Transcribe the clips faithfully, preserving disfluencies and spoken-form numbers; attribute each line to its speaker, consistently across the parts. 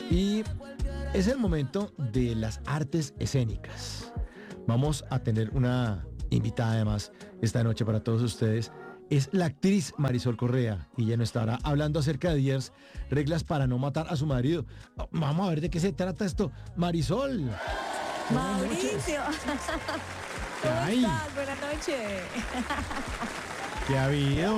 Speaker 1: Y es el momento de las artes escénicas. Vamos a tener una invitada además esta noche para todos ustedes. Es la actriz Marisol Correa y ella nos estará hablando acerca de diez reglas para no matar a su marido. Vamos a ver de qué se trata esto. Marisol.
Speaker 2: Mauricio. ¿Cómo
Speaker 1: Ay.
Speaker 2: estás? Buenas noches.
Speaker 1: ¿Qué ha habido?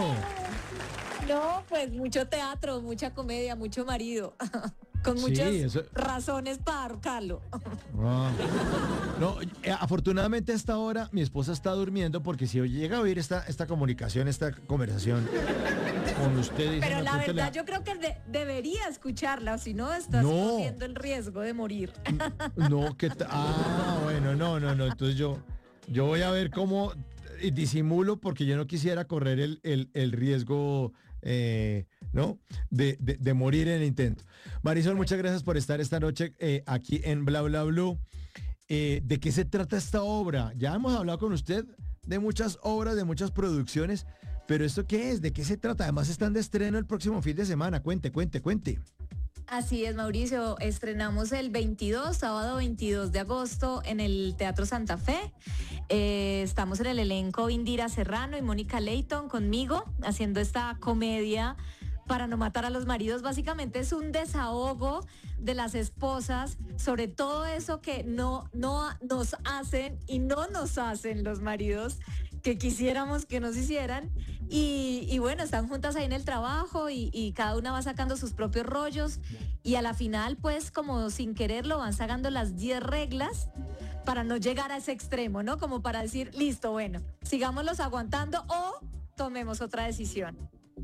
Speaker 2: No, pues mucho teatro, mucha comedia, mucho marido. Con
Speaker 1: Sí,
Speaker 2: muchas
Speaker 1: eso-
Speaker 2: razones para ahorcarlo.
Speaker 1: Ah. No, eh, afortunadamente a esta hora mi esposa está durmiendo porque si llega a oír esta, esta comunicación, esta conversación con ustedes...
Speaker 2: Pero
Speaker 1: de
Speaker 2: la
Speaker 1: pronto
Speaker 2: verdad
Speaker 1: le-
Speaker 2: yo creo que de- debería escucharla, si no estás
Speaker 1: No.
Speaker 2: corriendo el riesgo de morir.
Speaker 1: No, que ta- ah, bueno, no, no, no. Entonces yo, yo voy a ver cómo eh, disimulo porque yo no quisiera correr el, el, el riesgo, eh, ¿no? De, de, de morir en el intento. Marisol, muchas gracias por estar esta noche eh, aquí en Bla Bla Blue. Eh, ¿de qué se trata esta obra? Ya hemos hablado con usted de muchas obras, de muchas producciones, pero ¿esto qué es? ¿De qué se trata? Además están de estreno el próximo fin de semana. Cuente, cuente, cuente.
Speaker 2: Así es, Mauricio. Estrenamos el veintidós, sábado veintidós de agosto en el Teatro Santa Fe. Eh, estamos en el elenco Indira Serrano y Mónica Leighton conmigo haciendo esta comedia para no matar a los maridos. Básicamente es un desahogo de las esposas sobre todo eso que no, no nos hacen y no nos hacen los maridos que quisiéramos que nos hicieran. Y, y bueno, están juntas ahí en el trabajo y, y cada una va sacando sus propios rollos y a la final pues como sin quererlo van sacando las diez reglas para no llegar a ese extremo, ¿no? Como para decir, listo, bueno, sigámoslos aguantando o tomemos otra decisión.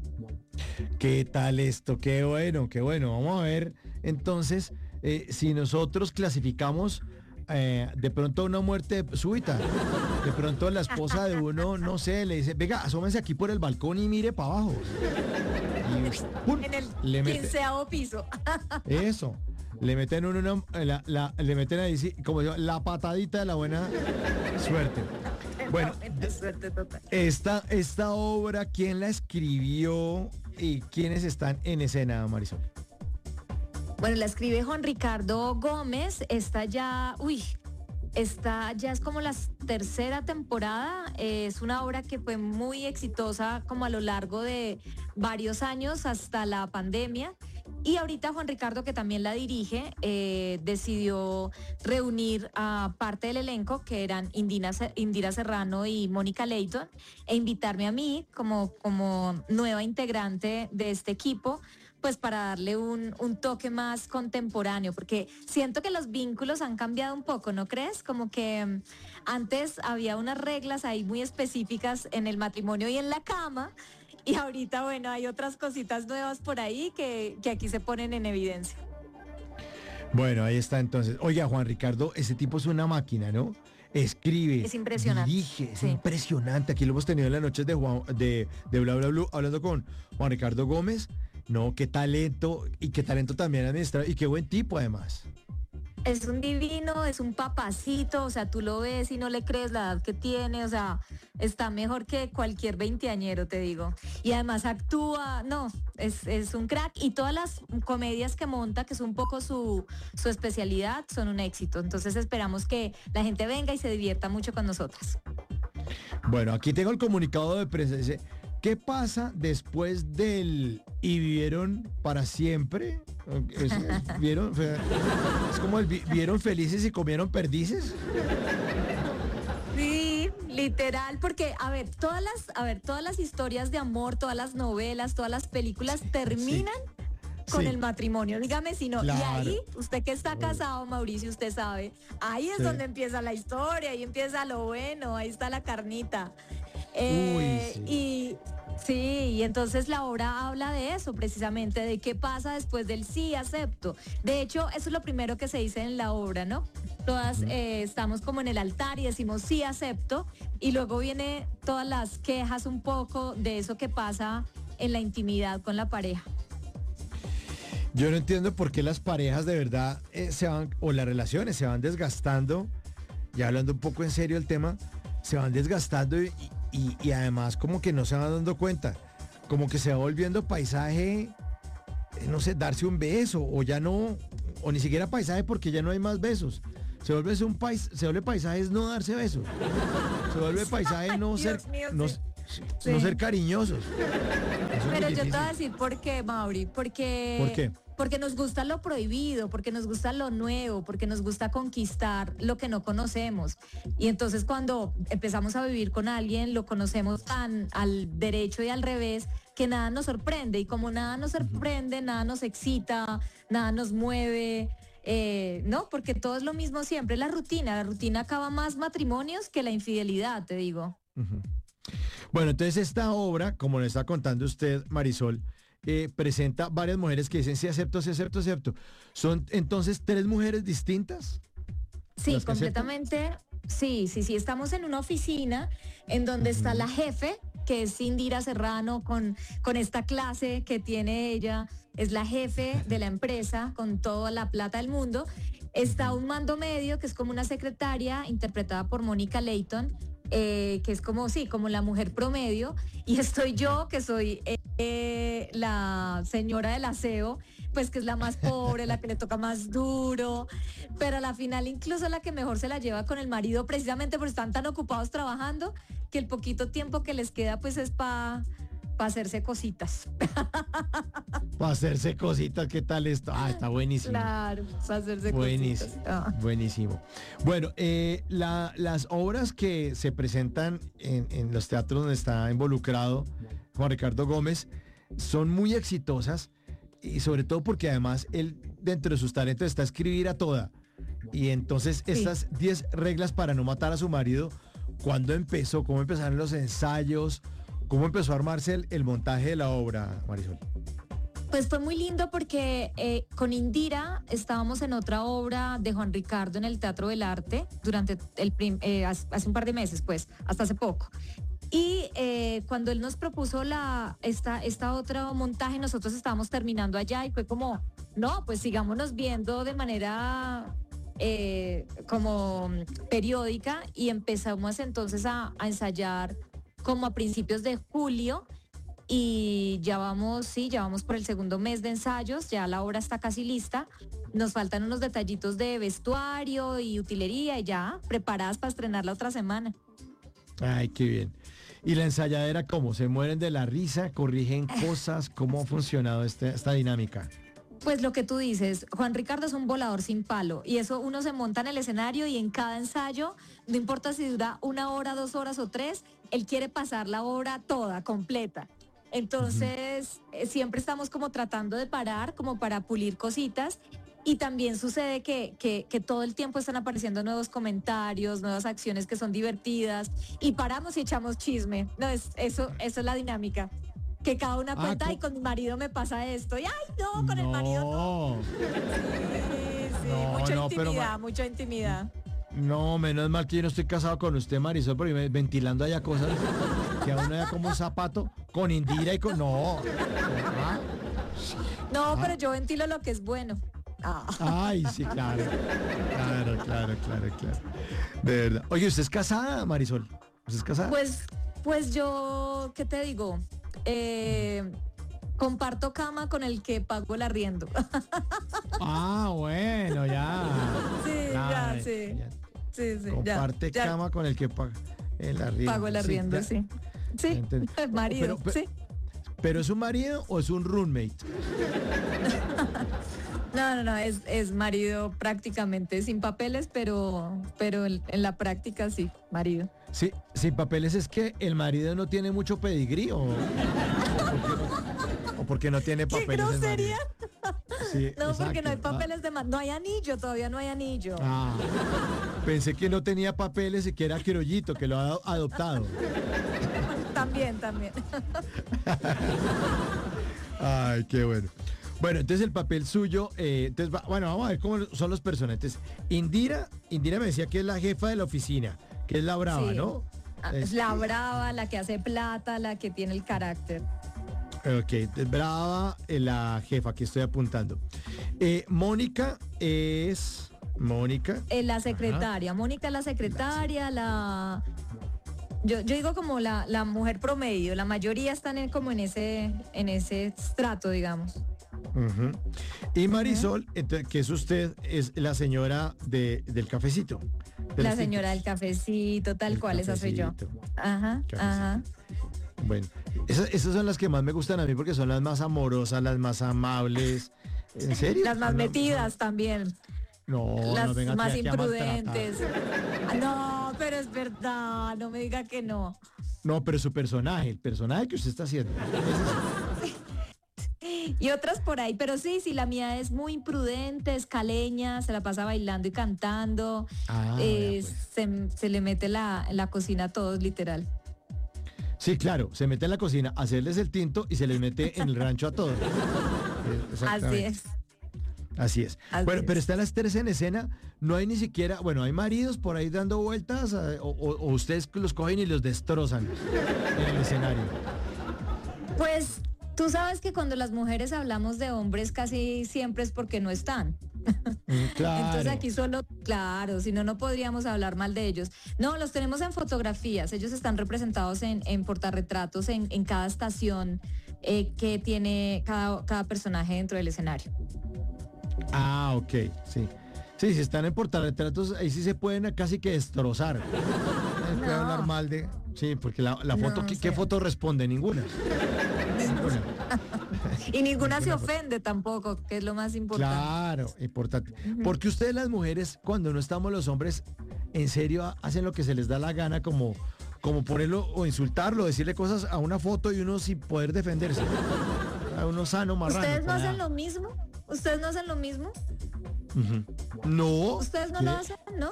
Speaker 1: ¿Qué tal esto? Qué bueno, qué bueno. Vamos a ver entonces eh, si nosotros clasificamos eh, de pronto una muerte súbita. De pronto la esposa de uno, no sé, le dice, venga, asómense aquí por el balcón y mire para abajo. Y, ¡pum!
Speaker 2: En el
Speaker 1: le mete,
Speaker 2: quinceavo piso.
Speaker 1: eso. Le meten uno una, la, la- le meten ahí, sí, como yo, la patadita de la buena suerte. Bueno,
Speaker 2: Buena suerte total.
Speaker 1: esta, esta obra, ¿quién la escribió y quiénes están en escena, Marisol?
Speaker 2: Bueno, la escribe Juan Ricardo Gómez, esta ya, uy, esta ya es como la tercera temporada, eh, es una obra que fue muy exitosa como a lo largo de varios años hasta la pandemia. Y ahorita Juan Ricardo, que también la dirige, eh, decidió reunir a parte del elenco, que eran Indina, Ce- Indira Serrano y Mónica Leighton, e invitarme a mí como, como nueva integrante de este equipo, pues para darle un, un toque más contemporáneo, porque siento que los vínculos han cambiado un poco, ¿no crees? Como que mm, antes había unas reglas ahí muy específicas en el matrimonio y en la cama, y ahorita, bueno, hay otras cositas nuevas por ahí que, que aquí se ponen en evidencia.
Speaker 1: Bueno, ahí está entonces. Oiga, Juan Ricardo, ese tipo es una máquina, ¿no? Escribe,
Speaker 2: Es impresionante,
Speaker 1: dirige, es
Speaker 2: sí.
Speaker 1: impresionante. Aquí lo hemos tenido en las noches de, Juan, de, de Bla Bla Blue, hablando con Juan Ricardo Gómez. No, qué talento, y qué talento también administrado, y qué buen tipo además.
Speaker 2: Es un divino, es un papacito, o sea, tú lo ves y no le crees la edad que tiene, o sea, está mejor que cualquier veinteañero, te digo. Y además actúa, no, es, es un crack. Y todas las comedias que monta, que es un poco su, su especialidad, son un éxito. Entonces esperamos que la gente venga y se divierta mucho con nosotras.
Speaker 1: Bueno, aquí tengo el comunicado de prensa. Dice, ¿qué pasa después del y vivieron para siempre? Es, es- ¿vieron? Fue- es como el vi- vieron felices y comieron perdices.
Speaker 2: Sí, literal, porque a ver, todas las, a ver, todas las historias de amor, todas las novelas, todas las películas terminan con
Speaker 1: Sí.
Speaker 2: el matrimonio. Dígame si no.
Speaker 1: Claro.
Speaker 2: Y ahí, usted que está casado, Mauricio, usted sabe, ahí es
Speaker 1: Sí.
Speaker 2: donde empieza la historia, ahí empieza lo bueno, ahí está la carnita. Eh,
Speaker 1: Uy, sí.
Speaker 2: Y sí, y entonces la obra habla de eso, precisamente, de qué pasa después del sí, acepto. De hecho, eso es lo primero que se dice en la obra, ¿no? Todas eh, estamos como en el altar y decimos sí, acepto, y luego viene todas las quejas un poco de eso que pasa en la intimidad con la pareja.
Speaker 1: Yo no entiendo por qué las parejas de verdad eh, se van, o las relaciones se van desgastando, ya hablando un poco en serio el tema, se van desgastando y, y- y además como que no se van dando cuenta, como que se va volviendo paisaje, eh, no sé, darse un beso o ya no, o ni siquiera paisaje porque ya no hay más besos. Se vuelve un pais, se vuelve paisaje es no darse besos. Se vuelve paisaje no ser,
Speaker 2: mío,
Speaker 1: no,
Speaker 2: sí.
Speaker 1: no
Speaker 2: Sí.
Speaker 1: ser cariñosos. Eso es
Speaker 2: Pero
Speaker 1: muy
Speaker 2: yo te
Speaker 1: difícil.
Speaker 2: voy a decir por qué, Mauri, porque,
Speaker 1: ¿Por qué?
Speaker 2: porque nos gusta lo prohibido, porque nos gusta lo nuevo, porque nos gusta conquistar lo que no conocemos. Y entonces cuando empezamos a vivir con alguien, lo conocemos tan al derecho y al revés, que nada nos sorprende. Y como nada nos sorprende, nada nos excita, nada nos mueve. Eh, no, porque todo es lo mismo siempre, la rutina. La rutina acaba más matrimonios que la infidelidad, te digo.
Speaker 1: Ujú. Bueno, entonces esta obra, como le está contando usted, Marisol, eh, presenta varias mujeres que dicen sí acepto, sí acepto, acepto. ¿Son entonces tres mujeres distintas?
Speaker 2: Sí,
Speaker 1: ¿Las que aceptan?
Speaker 2: completamente. Sí, sí, sí. Estamos en una oficina en donde está la jefe, que es Indira Serrano, con, con esta clase que tiene ella. Es la jefe de la empresa con toda la plata del mundo. Está un mando medio, que es como una secretaria, interpretada por Mónica Leighton, eh, que es como, sí, como la mujer promedio. Y estoy yo, que soy eh, la señora del aseo, pues que es la más pobre, la que le toca más duro, pero a la final incluso la que mejor se la lleva con el marido, precisamente porque están tan ocupados trabajando, que el poquito tiempo que les queda pues es para pa hacerse cositas.
Speaker 1: Para hacerse cositas, ¿qué tal esto? Ah, está buenísimo.
Speaker 2: Claro, para hacerse
Speaker 1: Buenísimo,
Speaker 2: cositas. Ah.
Speaker 1: buenísimo. Bueno, eh, la- las obras que se presentan en, en los teatros donde está involucrado Juan Ricardo Gómez son muy exitosas y sobre todo porque además él dentro de sus talentos está a escribir a toda. Y entonces
Speaker 2: Sí.
Speaker 1: estas diez reglas para no matar a su marido, ¿cuándo empezó? ¿Cómo empezaron los ensayos? ¿Cómo empezó a armarse el, el montaje de la obra, Marisol?
Speaker 2: Pues fue muy lindo porque eh, con Indira estábamos en otra obra de Juan Ricardo en el Teatro del Arte durante el prim- eh, hace hace un par de meses, pues, hasta hace poco. Y eh, cuando él nos propuso la, esta, esta otro montaje, nosotros estábamos terminando allá y fue como, no, pues sigámonos viendo de manera eh, como periódica y empezamos entonces a, a ensayar como a principios de julio. Y ya vamos, sí, ya vamos por el segundo mes de ensayos, ya la obra está casi lista. Nos faltan unos detallitos de vestuario y utilería y ya preparadas para estrenar la otra semana.
Speaker 1: Ay, qué bien. ¿Y la ensayadera cómo? ¿Se mueren de la risa? ¿Corrigen cosas? ¿Cómo ha funcionado este- esta dinámica?
Speaker 2: Pues lo que tú dices, Juan Ricardo es un volador sin palo y eso uno se monta en el escenario y en cada ensayo, no importa si dura una hora, dos horas o tres, él quiere pasar la obra toda, completa. Entonces, eh, siempre estamos como tratando de parar, como para pulir cositas. Y también sucede que, que, que todo el tiempo están apareciendo nuevos comentarios, nuevas acciones que son divertidas. Y paramos y echamos chisme. No, es, eso, eso es la dinámica. Que cada una
Speaker 1: Ah,
Speaker 2: cuenta,
Speaker 1: co-
Speaker 2: ay, con mi marido me pasa esto. Y ay, no, con el marido no.
Speaker 1: No,
Speaker 2: Sí, sí,
Speaker 1: No,
Speaker 2: mucha
Speaker 1: no, pero
Speaker 2: intimidad,
Speaker 1: ma-
Speaker 2: mucha intimidad.
Speaker 1: no, menos mal que yo no estoy casado con usted, Marisol, porque me- ventilando allá cosas que a uno ya como un zapato con Indira y con... No. Ah,
Speaker 2: No, pero yo ventilo lo que es bueno. Ah.
Speaker 1: Ay, sí, claro. Claro, claro, claro, claro. De verdad. Oye, ¿usted es casada, Marisol? ¿Usted es casada?
Speaker 2: Pues, pues yo, ¿qué te digo? Eh, comparto cama con el que pago el arriendo.
Speaker 1: Ah, bueno, ya.
Speaker 2: Sí,
Speaker 1: Claro,
Speaker 2: ya, sí.
Speaker 1: ya.
Speaker 2: Sí, sí, ya,
Speaker 1: Comparte
Speaker 2: ya
Speaker 1: cama con el que paga el arriendo.
Speaker 2: pago el arriendo,
Speaker 1: ya.
Speaker 2: sí. Sí,
Speaker 1: entendí.
Speaker 2: marido,
Speaker 1: Pero- pero-
Speaker 2: sí.
Speaker 1: ¿Pero es un marido o es un roommate?
Speaker 2: No, no, no, es, es marido prácticamente sin papeles, pero, pero en, en la práctica sí, marido.
Speaker 1: Sí, sin papeles es que el marido no tiene mucho pedigrí o, o porque no tiene
Speaker 2: ¡Qué
Speaker 1: papeles. el marido.
Speaker 2: grosería!
Speaker 1: Sí,
Speaker 2: No, porque no hay
Speaker 1: exacto. Ah,
Speaker 2: papeles de ma- no hay anillo, todavía no hay anillo.
Speaker 1: Ah, pensé que no tenía papeles y que era criollito, que lo ha ado- adoptado.
Speaker 2: También, también.
Speaker 1: Ay, qué bueno. Bueno, entonces el papel suyo, eh, entonces va- bueno, vamos a ver cómo son los personajes. Indira, Indira me decía que es la jefa de la oficina, que es la brava,
Speaker 2: Sí.
Speaker 1: ¿no?
Speaker 2: Ah,
Speaker 1: Es-
Speaker 2: Es la brava, la que hace plata, la que tiene el carácter.
Speaker 1: Ok, es brava, eh, la jefa que estoy apuntando. Eh, Mónica es... Mónica.
Speaker 2: Eh, la secretaria, Mónica es la secretaria, la... Yo, yo digo como la, la mujer promedio, la mayoría están en- como en ese, en ese estrato, digamos.
Speaker 1: Ujú. Y Marisol, ento- que es usted, es la señora de, del cafecito. de
Speaker 2: La
Speaker 1: los
Speaker 2: señora del
Speaker 1: tintos.
Speaker 2: cafecito, tal
Speaker 1: El
Speaker 2: cual, esa soy yo.
Speaker 1: cafecito,
Speaker 2: Ajá,
Speaker 1: cafecito.
Speaker 2: ajá.
Speaker 1: Bueno, esas, esas son las que más me gustan a mí porque son las más amorosas, las más amables. ¿En serio?
Speaker 2: Las más
Speaker 1: No,
Speaker 2: metidas también.
Speaker 1: no, no,
Speaker 2: Las
Speaker 1: no venga
Speaker 2: más
Speaker 1: aquí a maltratar.
Speaker 2: imprudentes. Ah, no, pero es verdad, no me diga que no.
Speaker 1: No, pero su personaje, el personaje que usted está haciendo. Ese es-
Speaker 2: Y otras por ahí, pero sí, sí, la mía es muy imprudente, es caleña, se la pasa bailando y cantando,
Speaker 1: Ah,
Speaker 2: eh,
Speaker 1: vea, pues.
Speaker 2: se, se le mete la, la cocina a todos, literal.
Speaker 1: Sí, claro, se mete en la cocina a hacerles el tinto y se les mete en el rancho a todos. Eh,
Speaker 2: Así
Speaker 1: Exactamente.
Speaker 2: es.
Speaker 1: Así es.
Speaker 2: Así
Speaker 1: Bueno, pero
Speaker 2: es.
Speaker 1: están las tres en escena, no hay ni siquiera, bueno, hay maridos por ahí dando vueltas eh, o, o- o ustedes los cogen y los destrozan en el escenario.
Speaker 2: Pues tú sabes que cuando las mujeres hablamos de hombres casi siempre es porque no están.
Speaker 1: Mm, claro.
Speaker 2: Entonces aquí solo, claro, si no, no podríamos hablar mal de ellos. No, los tenemos en fotografías, ellos están representados en, en portarretratos en, en cada estación eh, que tiene cada, cada personaje dentro del escenario.
Speaker 1: Ah, ok, sí. Sí, si están en portarretratos, ahí sí se pueden casi que destrozar. Nadie puede
Speaker 2: No.
Speaker 1: hablar mal de... Sí, porque la, la foto,
Speaker 2: No,
Speaker 1: ¿qué,
Speaker 2: o
Speaker 1: qué
Speaker 2: sea.
Speaker 1: foto responde? Ninguna. Ninguna.
Speaker 2: Y ninguna se
Speaker 1: Ninguna foto.
Speaker 2: ofende tampoco, que es lo más importante.
Speaker 1: Claro, importante.
Speaker 2: Ujú.
Speaker 1: Porque ustedes las mujeres, cuando no estamos los hombres, en serio ha- hacen lo que se les da la gana, como, como ponerlo o insultarlo, decirle cosas a una foto y uno sin poder defenderse. A uno sano, marrano.
Speaker 2: ¿Ustedes no
Speaker 1: por allá.
Speaker 2: hacen lo mismo? ¿Ustedes no hacen lo mismo?
Speaker 1: Ujú. No.
Speaker 2: ¿Ustedes no
Speaker 1: ¿qué?
Speaker 2: lo hacen, no?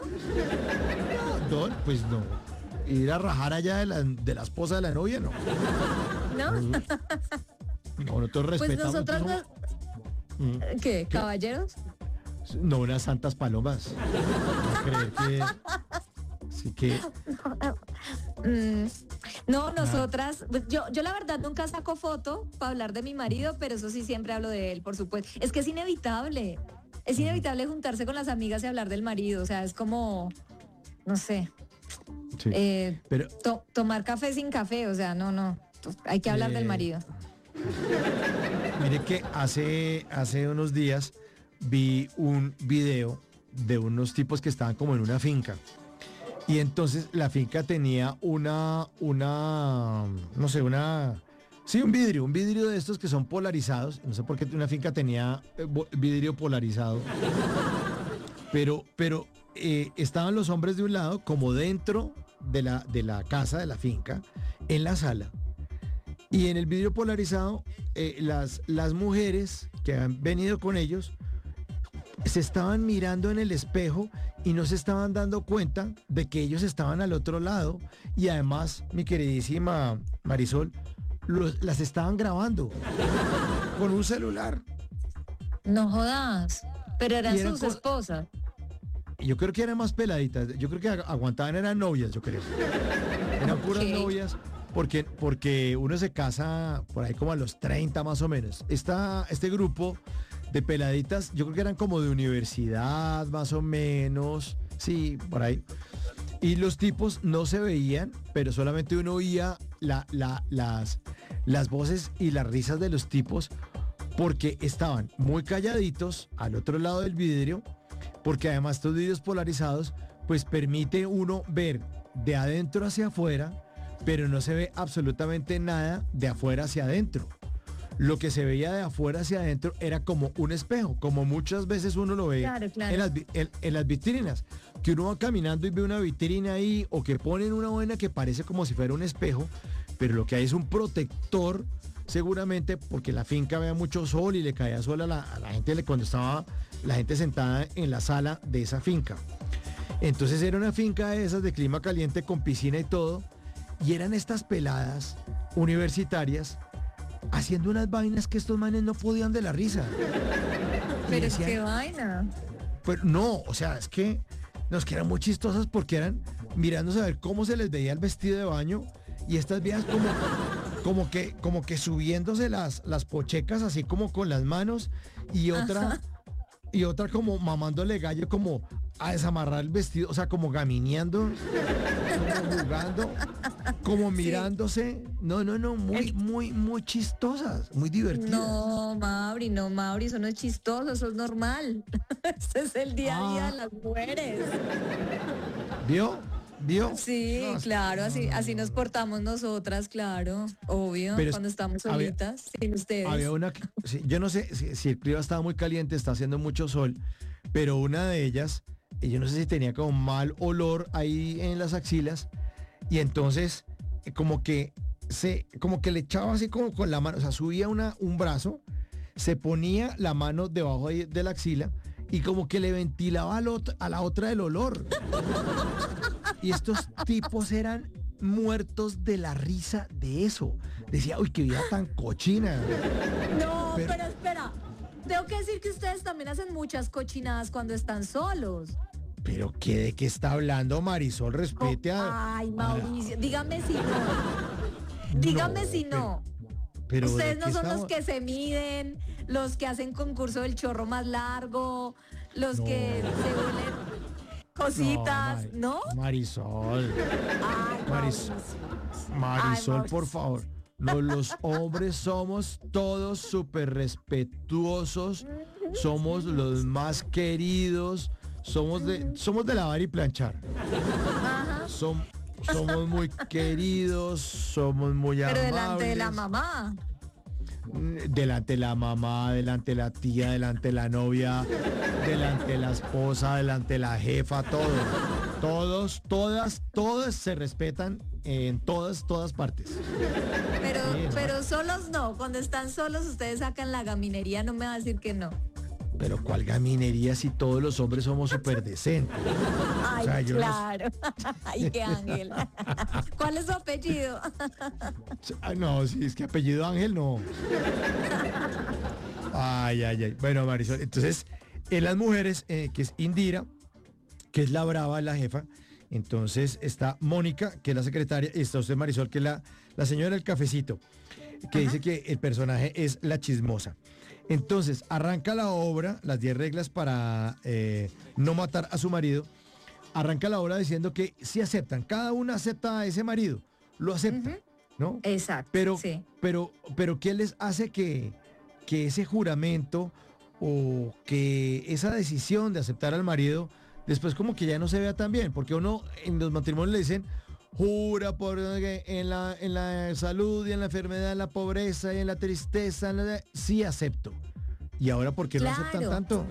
Speaker 1: No, pues no. Ir a rajar allá de la, de la esposa de la novia, no.
Speaker 2: ¿No?
Speaker 1: No, nosotros
Speaker 2: Pues
Speaker 1: respetamos.
Speaker 2: nosotras,
Speaker 1: nosotros
Speaker 2: no-
Speaker 1: somos-
Speaker 2: ¿qué? ¿Caballeros?
Speaker 1: Mm, no unas santas palomas. No creer que... Así que...
Speaker 2: Mm, no, nosotras, pues, yo, yo la verdad nunca saco foto para hablar de mi marido, pero eso sí siempre hablo de él, por supuesto. Es que es inevitable, es inevitable juntarse con las amigas y hablar del marido, o sea, es como, no sé,
Speaker 1: Sí.
Speaker 2: eh,
Speaker 1: Pero
Speaker 2: to- tomar café sin café, o sea, no, no, hay que hablar
Speaker 1: Eh,
Speaker 2: del marido.
Speaker 1: mire que hace, hace unos días vi un video de unos tipos que estaban como en una finca. Y entonces la finca tenía una, una, no sé, una, sí, un vidrio, un vidrio de estos que son polarizados. No sé por qué una finca tenía eh, bo- vidrio polarizado. Pero, pero eh, estaban los hombres de un lado, como dentro de la, de la casa, de la finca, en la sala. Y en el vidrio polarizado, eh, las, las mujeres que han venido con ellos se estaban mirando en el espejo y no se estaban dando cuenta de que ellos estaban al otro lado. Y además, mi queridísima Marisol, los- las estaban grabando con un celular.
Speaker 2: No jodas, pero eran
Speaker 1: Y eran
Speaker 2: sus
Speaker 1: co-
Speaker 2: esposas.
Speaker 1: Y yo creo que eran más peladitas. Yo creo que ag- aguantaban, eran novias, yo creo. Eran puras
Speaker 2: Ok.
Speaker 1: novias. Porque, porque uno se casa por ahí como a los treinta más o menos. Esta, este grupo de peladitas, yo creo que eran como de universidad más o menos. Sí, por ahí. Y los tipos no se veían, pero solamente uno oía la, la- las, las voces y las risas de los tipos porque estaban muy calladitos al otro lado del vidrio, porque además estos vidrios polarizados pues permite uno ver de adentro hacia afuera, pero no se ve absolutamente nada de afuera hacia adentro. Lo que se veía de afuera hacia adentro era como un espejo, como muchas veces uno lo ve
Speaker 2: Claro, claro.
Speaker 1: En, las, vi- en- en las vitrinas, que uno va caminando y ve una vitrina ahí o que ponen una buena que parece como si fuera un espejo, pero lo que hay es un protector seguramente porque la finca había mucho sol y le caía sol a la, a la gente le- cuando estaba la gente sentada en la sala de esa finca. Entonces era una finca de esas de clima caliente con piscina y todo, y eran estas peladas universitarias haciendo unas vainas que estos manes no podían de la risa. Y
Speaker 2: Pero
Speaker 1: decían,
Speaker 2: qué vaina.
Speaker 1: pues no, o sea, es que nos que eran muy chistosas porque eran mirándose a ver cómo se les veía el vestido de baño y estas viejas como, como que, como que subiéndose las, las pochecas así como con las manos y otra, y otra como mamándole gallo como a desamarrar el vestido, o sea, como gamineando, como jugando. como mirándose. No, no, no, muy, muy, muy chistosas, muy divertidas.
Speaker 2: No, Mauri, no, Mauri, eso no es chistoso, eso es normal. Ese es el día a día
Speaker 1: Ah.
Speaker 2: de las mujeres.
Speaker 1: ¿Vio? ¿Vio?
Speaker 2: Sí,
Speaker 1: No,
Speaker 2: claro, así, así nos portamos nosotras, claro, obvio,
Speaker 1: Pero es-
Speaker 2: cuando estamos
Speaker 1: había-
Speaker 2: solitas, sin ustedes.
Speaker 1: Había una, que- sí, yo no sé si, si el clima estaba muy caliente, está haciendo mucho sol, pero una de ellas, eh, yo no sé si tenía como mal olor ahí en las axilas, y entonces eh, como que se, como que le echaba así como con la mano, o sea, subía una, un brazo, se ponía la mano debajo ahí de la axila y como que le ventilaba al ot- a la otra el olor. Y estos tipos eran muertos de la risa de eso. Decía, uy, qué vida tan cochina.
Speaker 2: No,
Speaker 1: Pero-
Speaker 2: pero, espera, tengo que decir que ustedes también hacen muchas cochinadas cuando están solos.
Speaker 1: Pero ¿qué, de qué está hablando Marisol? Respete a...
Speaker 2: Ay,
Speaker 1: a-
Speaker 2: Mauricio, dígame si no. Dígame
Speaker 1: No,
Speaker 2: si
Speaker 1: pero-
Speaker 2: no.
Speaker 1: pero ¿de
Speaker 2: Ustedes no
Speaker 1: qué
Speaker 2: son los
Speaker 1: estamos-
Speaker 2: que se miden, los que hacen concurso del chorro más largo, los
Speaker 1: No.
Speaker 2: que se vuelven cositas,
Speaker 1: Mari-
Speaker 2: ¿no?
Speaker 1: Marisol,
Speaker 2: Ay,
Speaker 1: Maris-
Speaker 2: Mauricio.
Speaker 1: Marisol,
Speaker 2: Ay,
Speaker 1: por
Speaker 2: Mauricio.
Speaker 1: favor. No, los hombres somos todos súper respetuosos, somos los más queridos, somos de, somos de lavar y planchar.
Speaker 2: Ajá.
Speaker 1: Som- somos muy queridos, somos muy
Speaker 2: Pero
Speaker 1: amables.
Speaker 2: delante de la mamá.
Speaker 1: Mm, Delante de la mamá, delante de la tía, delante de la novia, delante de la esposa, delante de la jefa, todo. Todos, todas, todas se respetan en todas, todas partes.
Speaker 2: Pero,
Speaker 1: Sí, ¿no?
Speaker 2: pero solos no. Cuando están solos, ustedes sacan la gaminería, no me va a decir que no.
Speaker 1: Pero ¿cuál gaminería si todos los hombres somos súper decentes?
Speaker 2: Ay,
Speaker 1: sea, yo no-
Speaker 2: claro. Ay, qué ángel. ¿Cuál es su apellido?
Speaker 1: Ay, no, si es que apellido Ángel no. Ay, ay, ay. Bueno, Marisol, entonces, en las mujeres, eh, que es Indira, que es la brava, la jefa. Entonces está Mónica, que es la secretaria, y está usted, Marisol, que es la, la señora del cafecito, que dice que el personaje es la chismosa. Entonces, arranca la obra, las diez reglas para eh, no matar a su marido. Arranca la obra diciendo que sí aceptan, cada una acepta a ese marido, lo acepta,
Speaker 2: Ujú.
Speaker 1: ¿no?
Speaker 2: Exacto.
Speaker 1: Pero,
Speaker 2: sí.
Speaker 1: pero, pero ¿qué les hace que, que ese juramento o que esa decisión de aceptar al marido después como que ya no se vea tan bien? Porque uno en los matrimonios le dicen, jura por eh, en la, en la salud y en la enfermedad, en la pobreza y en la tristeza, en la- sí acepto. Y ahora, ¿por qué no aceptan
Speaker 2: Claro.
Speaker 1: tanto?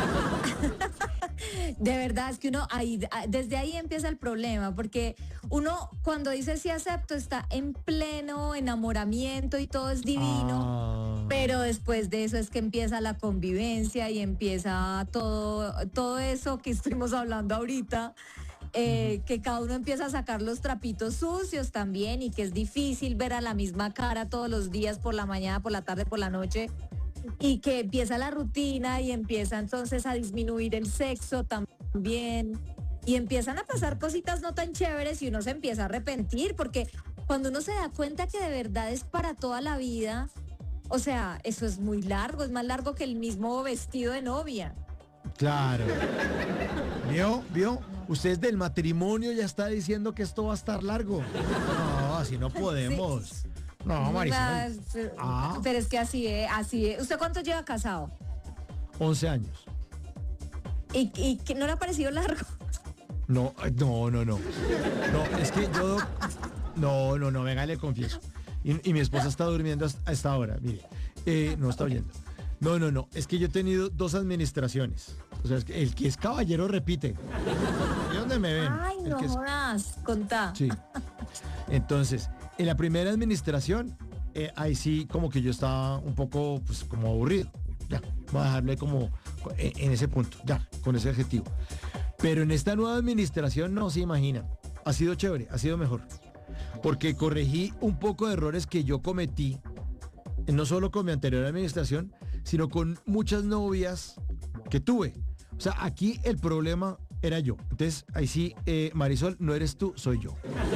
Speaker 2: De verdad, es que uno ahí, desde ahí empieza el problema, porque uno cuando dice sí acepto está en pleno enamoramiento y todo es divino.
Speaker 1: Ah.
Speaker 2: Pero después de eso es que empieza la convivencia y empieza todo, todo eso que estuvimos hablando ahorita, eh, que cada uno empieza a sacar los trapitos sucios también y que es difícil ver a la misma cara todos los días, por la mañana, por la tarde, por la noche, y que empieza la rutina y empieza entonces a disminuir el sexo también. Y empiezan a pasar cositas no tan chéveres y uno se empieza a arrepentir, porque cuando uno se da cuenta que de verdad es para toda la vida, o sea, eso es muy largo, es más largo que el mismo vestido de novia.
Speaker 1: Claro. ¿Vio? ¿Vio? Usted del matrimonio ya está diciendo que esto va a estar largo. No, así no podemos. No,
Speaker 2: Ah,
Speaker 1: Marisol.
Speaker 2: pero-
Speaker 1: Ah.
Speaker 2: Pero es que así es, así es. ¿Usted cuánto lleva casado?
Speaker 1: once años.
Speaker 2: ¿Y, y que no le ha parecido largo?
Speaker 1: No, no, no, no. No, es que yo... No, no, no, venga, le confieso. Y, y mi esposa está durmiendo hasta- a esta hora, mire. Eh, no está oyendo. No, no, no. Es que yo he tenido dos administraciones. O sea, es que el que es caballero repite. ¿Y dónde me ven?
Speaker 2: Ay,
Speaker 1: El
Speaker 2: no
Speaker 1: que es-
Speaker 2: jodas, contá.
Speaker 1: Sí. Entonces, en la primera administración, eh, ahí sí como que yo estaba un poco, pues, como aburrido. Ya, voy a dejarle como en, en ese punto, ya, con ese adjetivo. Pero en esta nueva administración, no se imagina. Ha sido chévere, ha sido mejor. Porque corregí un poco de errores que yo cometí, eh, no solo con mi anterior administración, sino con muchas novias que tuve. O sea, aquí el problema era yo. Entonces, ahí sí, eh, Marisol, no eres tú, soy yo.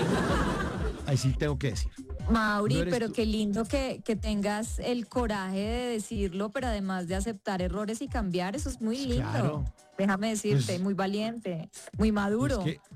Speaker 1: Ahí sí tengo que decir.
Speaker 2: Mauri,
Speaker 1: No eres
Speaker 2: pero
Speaker 1: tú.
Speaker 2: qué lindo que, que tengas el coraje de decirlo, pero además de aceptar errores y cambiar, eso es muy lindo.
Speaker 1: Claro.
Speaker 2: Déjame decirte,
Speaker 1: Pues-
Speaker 2: muy valiente, muy maduro.
Speaker 1: Es que,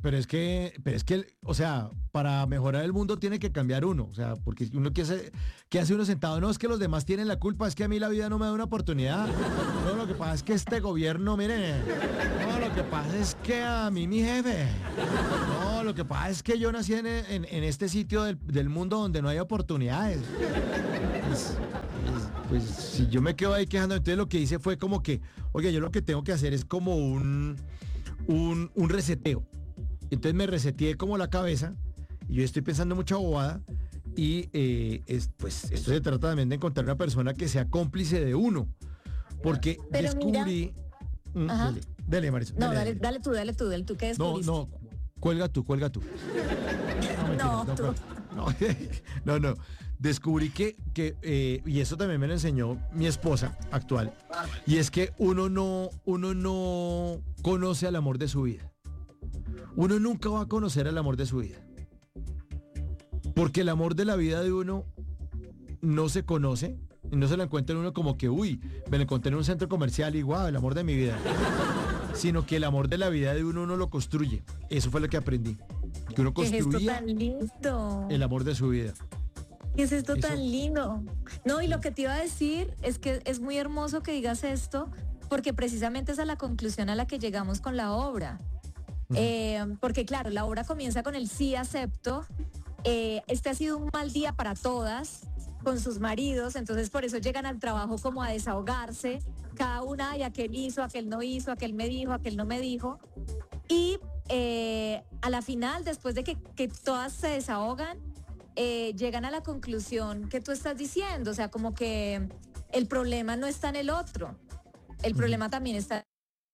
Speaker 1: pero es que, pero es que, o sea, para mejorar el mundo tiene que cambiar uno, o sea, porque uno que hace, que hace uno sentado, no es que los demás tienen la culpa, es que a mí la vida no me da una oportunidad. No, lo que pasa es que este gobierno, mire, no, lo que pasa es que a mí mi jefe, no, lo que pasa es que yo nací en, en, en este sitio del, del mundo donde no hay oportunidades. Pues, pues, pues si yo me quedo ahí quejando, entonces lo que hice fue como que, oye, yo lo que tengo que hacer es como un, un, un reseteo. Entonces me reseteé como la cabeza y yo estoy pensando mucha bobada y eh, es, pues esto se trata también de encontrar una persona que sea cómplice de uno, porque
Speaker 2: Pero
Speaker 1: descubrí... Mm,
Speaker 2: Ajá.
Speaker 1: dele, dele, Marisol.
Speaker 2: No,
Speaker 1: dele,
Speaker 2: dale,
Speaker 1: dele.
Speaker 2: dale tú, dale tú, dale tú, ¿qué
Speaker 1: No,
Speaker 2: descubriste?
Speaker 1: no, cuelga tú, cuelga tú. No, mentiras,
Speaker 2: No,
Speaker 1: no,
Speaker 2: tú.
Speaker 1: cuelga. No, no, no. Descubrí que, que eh, y eso también me lo enseñó mi esposa actual, y es que uno no, uno no conoce al amor de su vida. Uno nunca va a conocer el amor de su vida. Porque el amor de la vida de uno no se conoce, y no se lo encuentra uno como que, uy, me lo encontré en un centro comercial y guau, el amor de mi vida. Sino que el amor de la vida de uno uno lo construye. Eso fue lo que aprendí. Que uno
Speaker 2: ¿Qué es esto
Speaker 1: construía
Speaker 2: tan lindo?
Speaker 1: el amor de su vida.
Speaker 2: ¿Qué es esto
Speaker 1: Eso-
Speaker 2: tan lindo? No, y lo que te iba a decir es que es muy hermoso que digas esto, porque precisamente esa es la conclusión a la que llegamos con la obra. Eh, porque claro, la obra comienza con el sí acepto. Eh, este ha sido un mal día para todas, con sus maridos, entonces por eso llegan al trabajo como a desahogarse, cada una, y aquel hizo, aquel no hizo, aquel me dijo, aquel no me dijo. Y eh, a la final, después de que, que todas se desahogan, eh, llegan a la conclusión que tú estás diciendo, o sea, como que el problema no está en el otro, el problema también está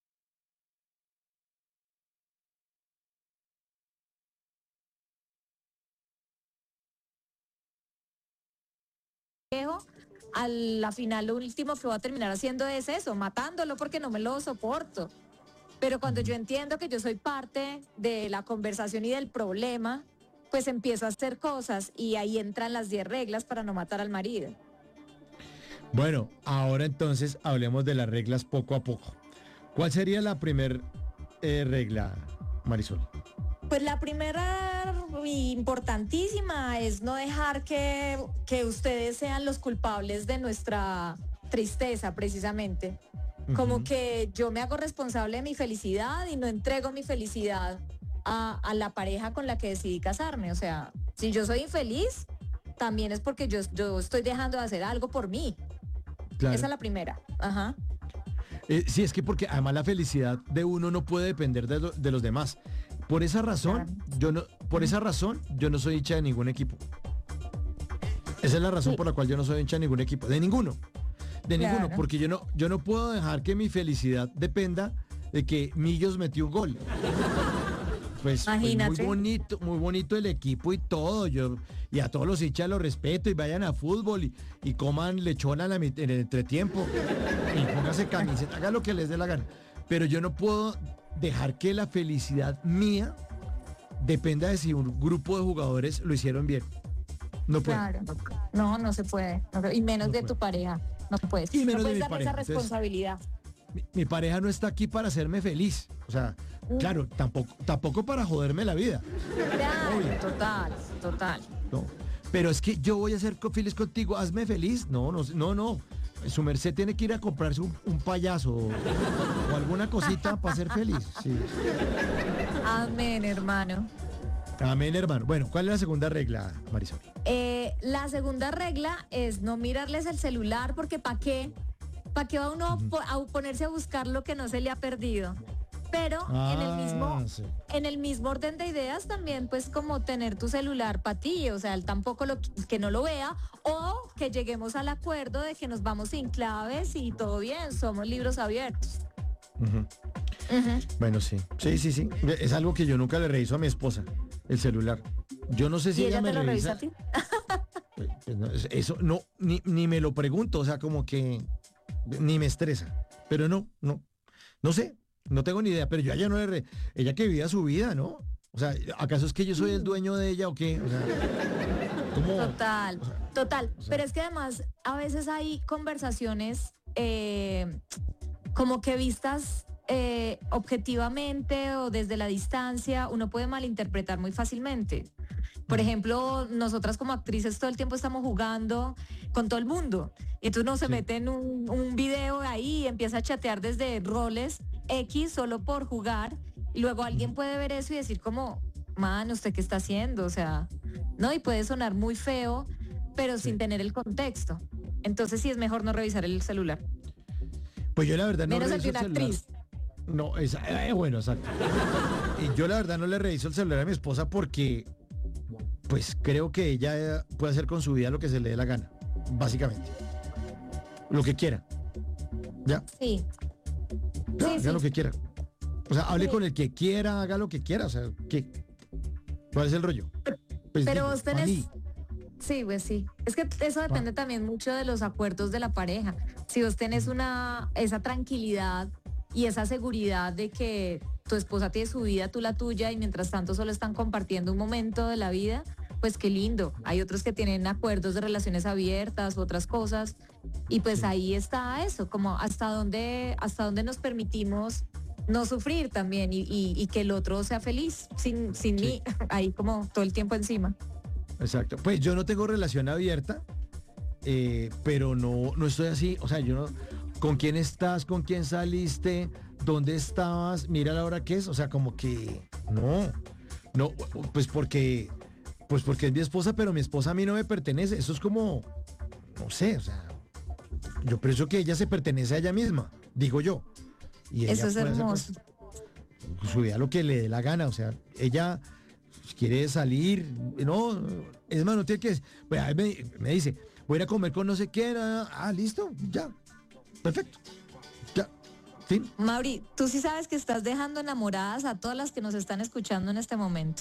Speaker 2: viejo. A la final lo último que voy a terminar haciendo es eso, matándolo porque no me lo soporto. Pero cuando yo entiendo que yo soy parte de la conversación y del problema, pues empiezo a hacer cosas y ahí entran las diez reglas para no matar al marido.
Speaker 1: Bueno, ahora entonces hablemos de las reglas poco a poco. ¿Cuál sería la primer eh, regla, Marisol?
Speaker 2: Pues la primera y importantísima es no dejar que, que ustedes sean los culpables de nuestra tristeza, precisamente. Como
Speaker 1: Ujú.
Speaker 2: que yo me hago responsable de mi felicidad y no entrego mi felicidad a, a la pareja con la que decidí casarme. O sea, si yo soy infeliz, también es porque yo, yo estoy dejando de hacer algo por mí.
Speaker 1: Claro.
Speaker 2: Esa es la primera. Ajá.
Speaker 1: Eh, sí, es que porque además la felicidad de uno no puede depender de, lo- de los demás. Por esa razón,
Speaker 2: Claro.
Speaker 1: yo no, por esa razón, yo no soy hincha de ningún equipo. Esa es la razón
Speaker 2: Sí.
Speaker 1: por la cual yo no soy hincha de ningún equipo. De ninguno. De ninguno.
Speaker 2: Claro.
Speaker 1: Porque yo no, yo no puedo dejar que mi felicidad dependa de que Millos metió un gol. Pues, pues muy
Speaker 2: Imagínate.
Speaker 1: bonito, muy bonito el equipo y todo. Yo, y a todos los hinchas los respeto y vayan a fútbol y, y coman lechona en, la mit- en el entretiempo. Y pónganse camiseta, hagan lo que les dé la gana. Pero yo no puedo dejar que la felicidad mía dependa de si un grupo de jugadores lo hicieron bien. No puedo.
Speaker 2: Claro. No, no se puede. No, y menos
Speaker 1: No
Speaker 2: de
Speaker 1: puede.
Speaker 2: tu pareja. No puedes.
Speaker 1: Y menos
Speaker 2: no
Speaker 1: de
Speaker 2: puedes
Speaker 1: mi
Speaker 2: darle
Speaker 1: pareja.
Speaker 2: esa
Speaker 1: Entonces,
Speaker 2: responsabilidad.
Speaker 1: Mi, mi pareja no está aquí para hacerme feliz. O sea, claro, tampoco, tampoco para joderme la vida.
Speaker 2: Claro,
Speaker 1: Obvio.
Speaker 2: total, total.
Speaker 1: No. Pero es que yo voy a ser co- feliz contigo, hazme feliz. No, no, no, no. Su merced tiene que ir a comprarse un, un payaso o, o alguna cosita para ser feliz. Sí.
Speaker 2: Amén, hermano.
Speaker 1: Amén, hermano. Bueno, ¿cuál es la segunda regla, Marisol?
Speaker 2: Eh, la segunda regla es no mirarles el celular porque ¿para qué? ¿Para qué va uno po- a ponerse a buscar lo que no se le ha perdido? Pero en el mismo
Speaker 1: Ah, sí.
Speaker 2: en el mismo orden de ideas también pues como tener tu celular para ti, o sea, él tampoco lo que no lo vea o que lleguemos al acuerdo de que nos vamos sin claves y todo bien, somos libros abiertos.
Speaker 1: Ujú.
Speaker 2: Ujú.
Speaker 1: Bueno, sí. Sí, sí, sí. Es algo que yo nunca le reviso a mi esposa, el celular. Yo no sé si
Speaker 2: ¿Y
Speaker 1: ella,
Speaker 2: ella
Speaker 1: me
Speaker 2: te lo revisa
Speaker 1: revisa.
Speaker 2: a ti?
Speaker 1: Pues, pues, no, es- eso no, ni, ni me lo pregunto, o sea, como que ni me estresa. Pero no, no, no sé, no tengo ni idea, pero yo a ella no le re- ella que viva su vida, ¿no? O sea, ¿acaso es que yo soy el dueño de ella o qué? O sea, ¿cómo?
Speaker 2: Total, total. Pero es que además a veces hay conversaciones eh, como que vistas eh, objetivamente o desde la distancia, uno puede malinterpretar muy fácilmente. Por ejemplo, nosotras como actrices todo el tiempo estamos jugando con todo el mundo. Y entonces uno se
Speaker 1: Sí.
Speaker 2: mete en un, un video ahí y empieza a chatear desde roles X solo por jugar. Y luego alguien puede ver eso y decir como, man, ¿usted qué está haciendo? O sea, ¿no? Y puede sonar muy feo, pero
Speaker 1: Sí.
Speaker 2: sin tener el contexto. Entonces sí es mejor no revisar el celular.
Speaker 1: Pues yo la verdad no
Speaker 2: Menos el
Speaker 1: reviso
Speaker 2: de
Speaker 1: el
Speaker 2: una
Speaker 1: celular.
Speaker 2: actriz.
Speaker 1: No, es, eh, bueno, exacto. Y yo la verdad no le reviso el celular a mi esposa porque, pues creo que ella eh, puede hacer con su vida lo que se le dé la gana, básicamente. Lo que quiera. ¿Ya?
Speaker 2: Sí.
Speaker 1: Ya,
Speaker 2: Sí,
Speaker 1: haga
Speaker 2: sí.
Speaker 1: lo que quiera. O sea, hable
Speaker 2: Sí.
Speaker 1: con el que quiera, haga lo que quiera. O sea, ¿qué? ¿Cuál es el rollo? Pues
Speaker 2: Pero
Speaker 1: digo,
Speaker 2: vos
Speaker 1: pa'
Speaker 2: tenés...
Speaker 1: mí.
Speaker 2: Sí, pues sí. Es que eso depende también mucho de los acuerdos de la pareja. Si vos tenés una, esa tranquilidad y esa seguridad de que tu esposa tiene su vida, tú la tuya, y mientras tanto solo están compartiendo un momento de la vida, pues qué lindo. Hay otros que tienen acuerdos de relaciones abiertas, otras cosas, y pues
Speaker 1: Sí.
Speaker 2: ahí está eso, como hasta dónde, hasta dónde nos permitimos no sufrir también y, y- y que el otro sea feliz sin, sin
Speaker 1: Sí.
Speaker 2: mí, ahí como todo el tiempo encima.
Speaker 1: Exacto. Pues yo no tengo relación abierta, eh, pero no, no estoy así. O sea, yo no. ¿Con quién estás? ¿Con quién saliste? ¿Dónde estabas? Mira la hora que es. O sea, como que no. No, pues porque. Pues porque es mi esposa, pero mi esposa a mí no me pertenece. Eso es como. No sé, o sea. Yo pienso que ella se pertenece a ella misma, digo yo. Y ella
Speaker 2: Eso es
Speaker 1: puede hacer con
Speaker 2: hermoso.
Speaker 1: su vida lo que le dé la gana. O sea, ella quiere salir, no, es más, no tiene que, pues, ahí me, me dice, voy a ir a comer con no sé quién, ah, ah, listo, ya, perfecto, ya, fin.
Speaker 2: Mauri, tú sí sabes que estás dejando enamoradas a todas las que nos están escuchando en este momento.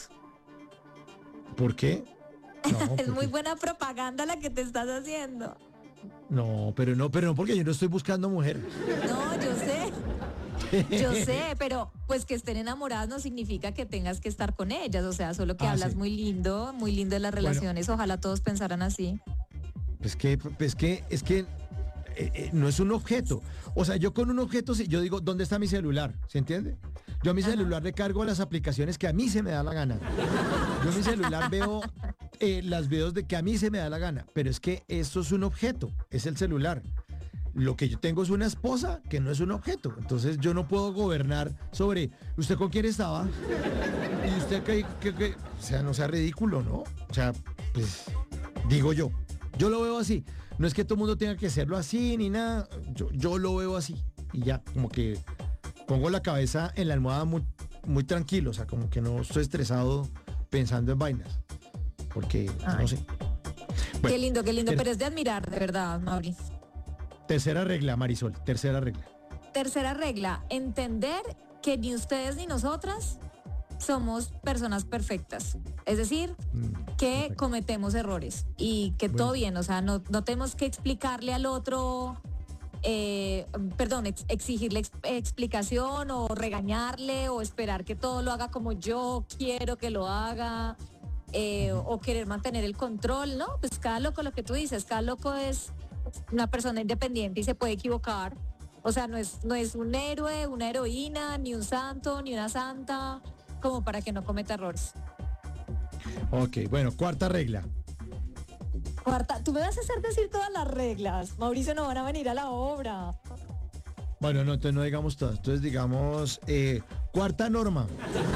Speaker 1: ¿Por qué? No,
Speaker 2: Es muy
Speaker 1: porque-
Speaker 2: buena propaganda la que te estás haciendo.
Speaker 1: no, pero no, pero no, porque yo no estoy buscando mujer.
Speaker 2: No, yo sé, yo sé, pero pues que estén enamoradas no significa que tengas que estar con ellas, o sea, solo que
Speaker 1: Ah,
Speaker 2: hablas
Speaker 1: sí.
Speaker 2: muy lindo, muy lindo de las
Speaker 1: Bueno.
Speaker 2: relaciones, ojalá todos pensaran así.
Speaker 1: Es que, es que, es que eh, eh, no es un objeto. O sea, yo con un objeto, sí, yo digo, ¿dónde está mi celular? ¿Se entiende? Yo a mi
Speaker 2: Ajá.
Speaker 1: celular le cargo las aplicaciones que a mí se me da la gana. Yo en mi celular veo eh, las videos de que a mí se me da la gana. Pero es que esto es un objeto, es el celular. Lo que yo tengo es una esposa que no es un objeto. Entonces yo no puedo gobernar sobre, ¿usted con quién estaba? Y usted que, que- que- o sea, no sea ridículo, ¿no? O sea, pues digo yo. Yo lo veo así. No es que todo el mundo tenga que hacerlo así ni nada. Yo, yo lo veo así. Y ya, como que pongo la cabeza en la almohada muy, muy tranquilo. O sea, como que no estoy estresado pensando en vainas. Porque,
Speaker 2: Ay.
Speaker 1: no sé. Bueno,
Speaker 2: Qué lindo, qué lindo,
Speaker 1: ter-
Speaker 2: pero es de admirar, de verdad, Mauri.
Speaker 1: tercera regla, Marisol. Tercera regla.
Speaker 2: Tercera regla, entender que ni ustedes ni nosotras somos personas perfectas. Es decir,
Speaker 1: Mm,
Speaker 2: que
Speaker 1: perfecto.
Speaker 2: cometemos errores y que
Speaker 1: Bueno.
Speaker 2: todo bien, o sea, no, no tenemos que explicarle al otro, eh, perdón, ex- exigirle ex- explicación o regañarle o esperar que todo lo haga como yo quiero que lo haga, eh, o querer mantener el control, ¿no? Pues cada loco, lo que tú dices, cada loco es una persona independiente y se puede equivocar. O sea, no es, no es un héroe, una heroína, ni un santo, ni una santa, como para que no cometa errores.
Speaker 1: Ok, bueno, cuarta regla.
Speaker 2: Cuarta, tú me vas a hacer decir todas las reglas. Mauricio, no van a venir a la obra.
Speaker 1: Bueno, no, entonces no digamos todas. Entonces digamos, eh, cuarta norma.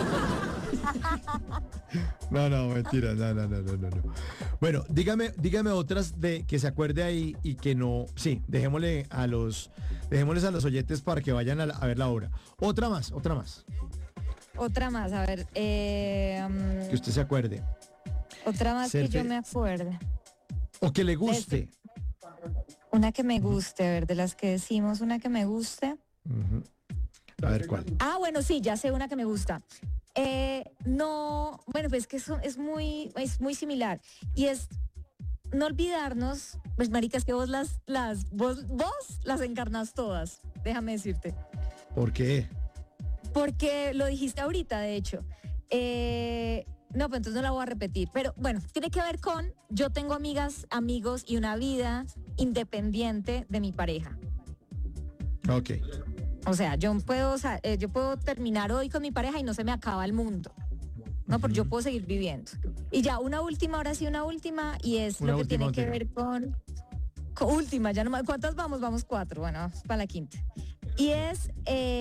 Speaker 1: No, no, mentira, no, no, no, no, no, no. Bueno, dígame, dígame otras de que se acuerde ahí y que no. Sí, dejémosle a los, dejémosles a los oyentes para que vayan a, la- a ver la obra. Otra más, otra más.
Speaker 2: Otra más, a ver. eh, um,
Speaker 1: Que usted se acuerde.
Speaker 2: otra más
Speaker 1: Ser
Speaker 2: que yo
Speaker 1: fe-
Speaker 2: me acuerde.
Speaker 1: O que le guste.
Speaker 2: Una que me guste, a ver, de las que decimos, una que me guste.
Speaker 1: Ujú. A ver cuál.
Speaker 2: Ah, bueno, sí, ya sé una que me gusta. Eh, no, bueno, pues que eso es muy, es muy similar. Y es no olvidarnos, pues maricas, que vos las, las, vos, vos las encarnas todas, déjame decirte.
Speaker 1: ¿Por qué?
Speaker 2: Porque lo dijiste ahorita, de hecho. Eh, no, pues entonces no la voy a repetir. Pero bueno, tiene que ver con, yo tengo amigas, amigos y una vida independiente de mi pareja.
Speaker 1: Ok.
Speaker 2: O sea, yo puedo, o sea, eh, yo puedo terminar hoy con mi pareja y no se me acaba el mundo. No, porque yo puedo seguir viviendo. Y ya una última, ahora sí una última, y es
Speaker 1: Una
Speaker 2: lo que
Speaker 1: última,
Speaker 2: tiene que
Speaker 1: Otero.
Speaker 2: ver con, con última, ya no más. ¿Cuántas vamos? Vamos cuatro, bueno, vamos para la quinta. Y es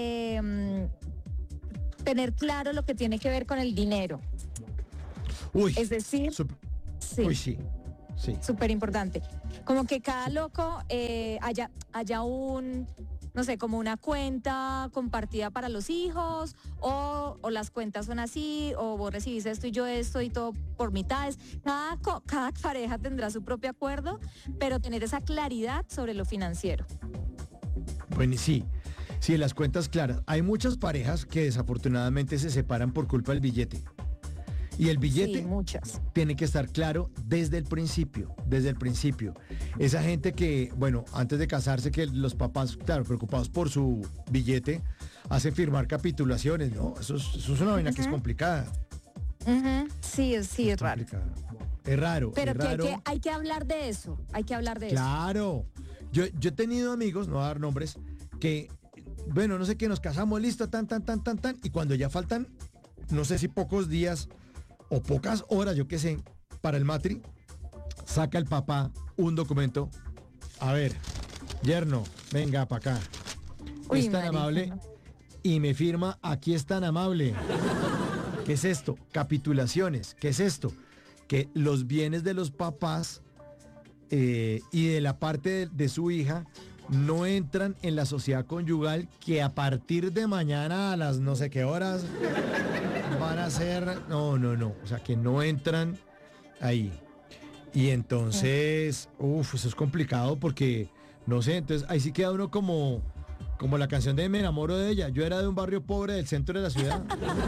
Speaker 2: eh, tener claro lo que tiene que ver con el dinero.
Speaker 1: Uy,
Speaker 2: Es decir,
Speaker 1: sup-
Speaker 2: sí.
Speaker 1: uy, sí, sí.
Speaker 2: Súper importante. Como que cada loco eh, haya, haya un, no sé, como una cuenta compartida para los hijos, o, o las cuentas son así, o vos recibís esto y yo esto y todo por mitades. Cada, co- cada pareja tendrá su propio acuerdo, pero tener esa claridad sobre lo financiero.
Speaker 1: Bueno, sí, sí, las cuentas claras. Hay muchas parejas que desafortunadamente se separan por culpa del billete. Y el billete
Speaker 2: Sí, muchas.
Speaker 1: tiene que estar claro desde el principio, desde el principio. Esa gente que, bueno, antes de casarse, que los papás, claro, preocupados por su billete, hacen firmar capitulaciones, ¿no? Eso es, eso es una vaina que es
Speaker 2: Ujú.
Speaker 1: complicada.
Speaker 2: Ujú, Sí, sí, es raro.
Speaker 1: complicada. Es raro,
Speaker 2: Pero
Speaker 1: es
Speaker 2: que hay,
Speaker 1: raro.
Speaker 2: que hay que hablar de eso, hay que hablar de eso.
Speaker 1: Claro. Yo, yo he tenido amigos, no voy a dar nombres, que, bueno, no sé qué, nos casamos, listo, tan, tan, tan, tan, tan, y cuando ya faltan, no sé si pocos días o pocas horas, yo qué sé, para el matri, saca el papá un documento. A ver, yerno, venga para acá.
Speaker 2: Uy,
Speaker 1: Es tan
Speaker 2: marica,
Speaker 1: amable
Speaker 2: no.
Speaker 1: y me firma, aquí es tan amable. ¿Qué es esto? Capitulaciones. ¿Qué es esto? Que los bienes de los papás eh, y de la parte de, de su hija no entran en la sociedad conyugal, que a partir de mañana a las no sé qué horas van a ser, no, no, no, o sea, que no entran ahí. Y entonces, uff, eso es complicado porque, no sé, entonces ahí sí queda uno como, como la canción de Me enamoro de ella. Yo era de un barrio pobre del centro de la ciudad.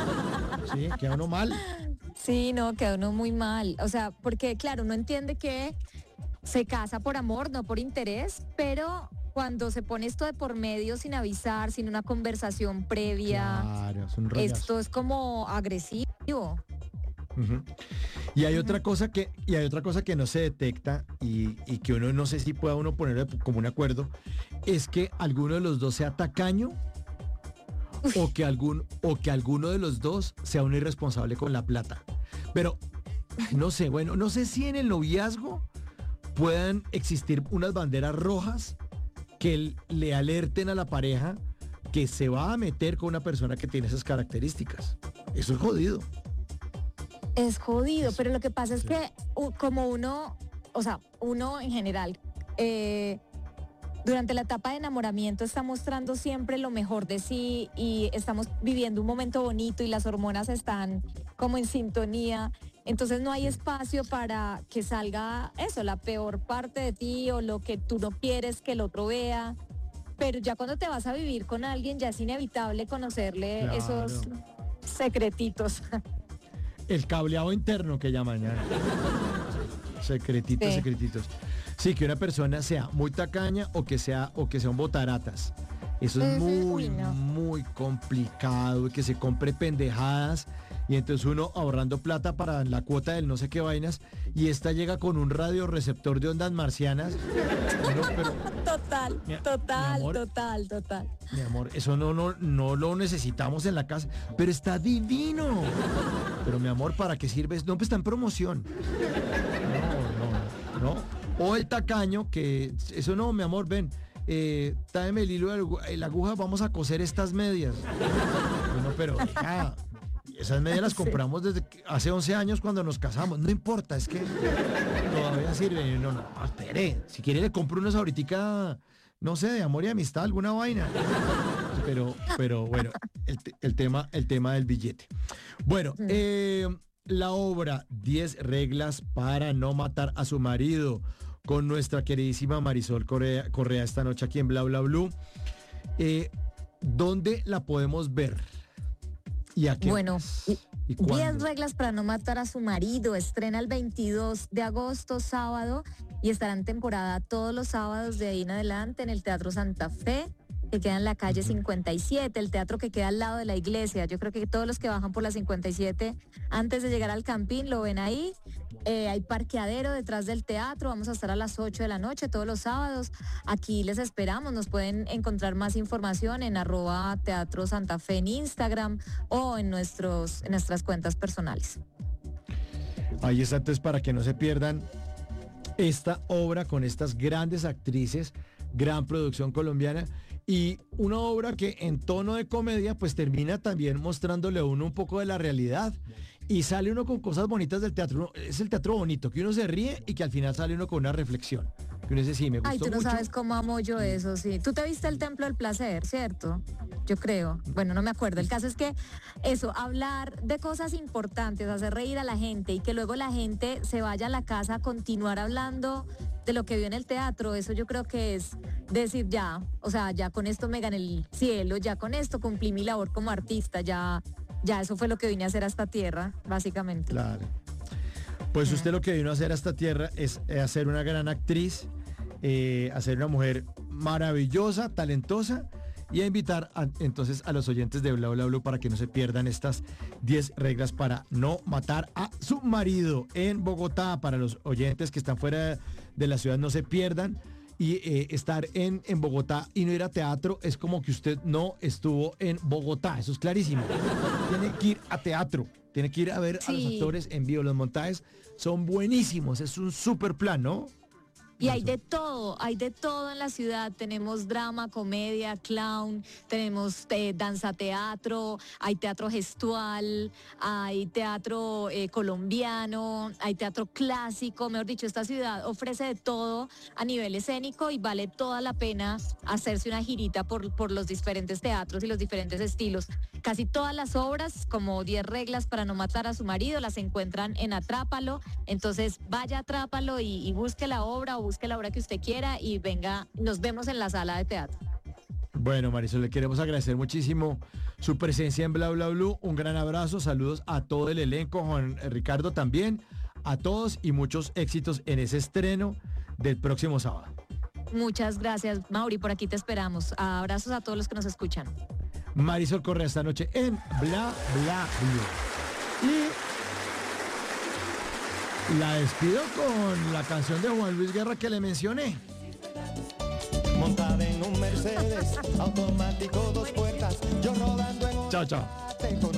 Speaker 1: Sí, queda uno mal.
Speaker 2: Sí, no, queda uno muy mal. O sea, porque claro, uno entiende que se casa por amor, no por interés, pero cuando se pone esto de por medio sin avisar, sin una conversación previa,
Speaker 1: Claro, es un rollazo.
Speaker 2: esto es como agresivo.
Speaker 1: Ujú. Y hay otra cosa que, y hay otra cosa que no se detecta y, y que uno no sé si pueda uno poner como un acuerdo, es que alguno de los dos sea tacaño o que algún, o que alguno de los dos sea un irresponsable con la plata. Pero no sé, bueno, no sé si en el noviazgo puedan existir unas banderas rojas que l- le alerten a la pareja que se va a meter con una persona que tiene esas características. Eso es jodido.
Speaker 2: Es jodido,
Speaker 1: Es-
Speaker 2: pero lo que pasa es
Speaker 1: sí.
Speaker 2: que u- como uno, o sea, uno en general, eh, durante la etapa de enamoramiento está mostrando siempre lo mejor de sí y estamos viviendo un momento bonito y las hormonas están como en sintonía. Entonces no hay espacio para que salga eso, la peor parte de ti o lo que tú no quieres que el otro vea. Pero ya cuando te vas a vivir con alguien ya es inevitable conocerle
Speaker 1: Claro.
Speaker 2: esos secretitos.
Speaker 1: El cableado interno que llaman ya. Secretitos,
Speaker 2: Sí.
Speaker 1: secretitos. Sí, que una persona sea muy tacaña o que sea, o que sea un botaratas. Eso es
Speaker 2: Ujú,
Speaker 1: muy,
Speaker 2: uy, no.
Speaker 1: muy complicado, que se compre pendejadas y entonces uno ahorrando plata para la cuota del no sé qué vainas y esta llega con un radioreceptor de ondas marcianas. Uno, pero,
Speaker 2: Total,
Speaker 1: Mi- mi
Speaker 2: total,
Speaker 1: amor.
Speaker 2: total, total.
Speaker 1: mi amor, eso no, no, no lo necesitamos en la casa, pero está divino. Pero mi amor, ¿para qué sirve? No, pues está en promoción. No, no, no. O el tacaño, que eso no, mi amor, ven, eh, tráeme el hilo, de agu- la aguja, vamos a coser estas medias. Bueno, pero hija, esas medias las
Speaker 2: Sí.
Speaker 1: compramos desde que- hace once años cuando nos casamos. No importa, es que todavía sirven. Y no, no, espere, si quiere le compro unos ahoritica, no sé, de amor y amistad, alguna vaina. Pero, pero bueno, el, te- el tema, el tema del billete. Bueno,
Speaker 2: Mm.
Speaker 1: eh, la obra diez reglas para no matar a su marido con nuestra queridísima Marisol Correa, Correa esta noche aquí en Bla Bla Blue. Eh, ¿Dónde la podemos ver? ¿Y a qué
Speaker 2: Bueno,
Speaker 1: horas?
Speaker 2: y-
Speaker 1: ¿Y
Speaker 2: diez
Speaker 1: cuándo?
Speaker 2: reglas para no matar a su marido. Estrena el veintidós de agosto, sábado, y estará en temporada todos los sábados de ahí en adelante en el Teatro Santa Fe. que queda en la calle cincuenta y siete, el teatro que queda al lado de la iglesia. Yo creo que todos los que bajan por la cincuenta y siete antes de llegar al Campín lo ven ahí. Eh, hay parqueadero detrás del teatro, vamos a estar a las ocho de la noche todos los sábados. Aquí les esperamos, nos pueden encontrar más información en arroba Teatro Santa Fe en Instagram o en, nuestros, en nuestras cuentas personales.
Speaker 1: Ahí está, entonces, para que no se pierdan esta obra con estas grandes actrices, gran producción colombiana, y una obra que en tono de comedia pues termina también mostrándole a uno un poco de la realidad y sale uno con cosas bonitas del teatro. Uno, es el teatro bonito, que uno se ríe y que al final sale uno con una reflexión. Que uno dice, sí, me gustó
Speaker 2: Ay, tú no
Speaker 1: mucho.
Speaker 2: sabes cómo amo yo eso, sí. Tú te viste el Templo del Placer, ¿cierto? Yo creo. Bueno, no me acuerdo. El caso es que eso, hablar de cosas importantes, hacer reír a la gente y que luego la gente se vaya a la casa a continuar hablando de lo que vio en el teatro, eso yo creo que es decir ya, o sea, ya con esto me gané el cielo, ya con esto cumplí mi labor como artista, ya, ya eso fue lo que vine a hacer a esta tierra, básicamente.
Speaker 1: Claro. Pues usted lo que vino a hacer a esta tierra es hacer una gran actriz, eh, hacer una mujer maravillosa, talentosa, y a invitar a, entonces a los oyentes de Bla Bla Blue para que no se pierdan estas diez reglas para no matar a su marido en Bogotá. Para los oyentes que están fuera de la ciudad, no se pierdan. Y eh, estar en, en Bogotá y no ir a teatro es como que usted no estuvo en Bogotá. Eso es clarísimo. Tiene que ir a teatro. Tiene que ir a ver sí. a los actores en vivo. Los montajes son buenísimos. Es un súper plan, ¿no?
Speaker 2: Y hay de todo, hay de todo en la ciudad. Tenemos drama, comedia, clown, tenemos eh, danza teatro, hay teatro gestual, hay teatro eh, colombiano, hay teatro clásico. Mejor dicho, esta ciudad ofrece de todo a nivel escénico y vale toda la pena hacerse una girita por, por los diferentes teatros y los diferentes estilos. Casi todas las obras, como diez reglas para no matar a su marido, las encuentran en Atrápalo. Entonces vaya, Atrápalo y, y busque la obra o busque la obra que usted quiera y venga, nos vemos en la sala de teatro.
Speaker 1: Bueno, Marisol, le queremos agradecer muchísimo su presencia en Bla Bla Blue. Un gran abrazo, saludos a todo el elenco, Juan Ricardo también, a todos y muchos éxitos en ese estreno del próximo sábado.
Speaker 2: Muchas gracias, Mauri, por aquí te esperamos. Abrazos a todos los que nos escuchan.
Speaker 1: Marisol Correa esta noche en Bla Bla Blue. Y la despido con la canción de Juan Luis Guerra que le mencioné.
Speaker 3: Montada en un Mercedes, automático, dos puertas, yo rodando en un...
Speaker 1: Chao, chao.